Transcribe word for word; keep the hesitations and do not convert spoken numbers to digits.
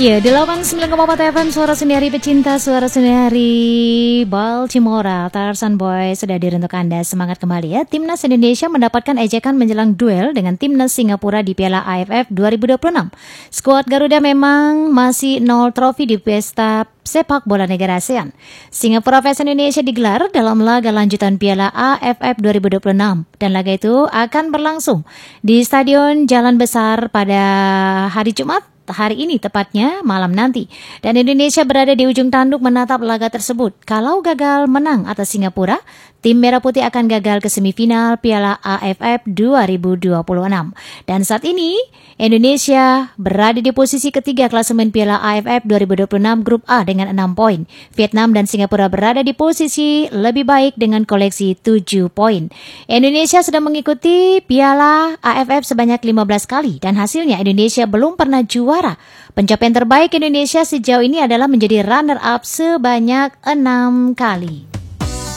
Ya, delapan puluh sembilan koma empat F M Suara Sendiri Pecinta Suara Sendiri Baltimore, Tarzan Boy sudah di untuk Anda. Semangat kembali ya. Timnas Indonesia mendapatkan ejekan menjelang duel dengan Timnas Singapura di Piala A F F dua ribu dua puluh enam. Skuad Garuda memang masih nol trofi di pesta sepak bola negara ASEAN. Singapura versus Indonesia digelar dalam laga lanjutan Piala A F F dua ribu dua puluh enam dan laga itu akan berlangsung di Stadion Jalan Besar pada hari Jumat hari ini, tepatnya malam nanti. Dan Indonesia berada di ujung tanduk menatap laga tersebut. Kalau gagal menang atas Singapura, tim Merah Putih akan gagal ke semifinal Piala A F F dua ribu dua puluh enam. Dan saat ini Indonesia berada di posisi ketiga klasemen Piala A F F dua ribu dua puluh enam Grup A dengan enam poin. Vietnam dan Singapura berada di posisi lebih baik dengan koleksi tujuh poin. Indonesia sudah mengikuti Piala A F F sebanyak lima belas kali dan hasilnya Indonesia belum pernah juara. Pencapaian terbaik Indonesia sejauh ini adalah menjadi runner-up sebanyak enam kali.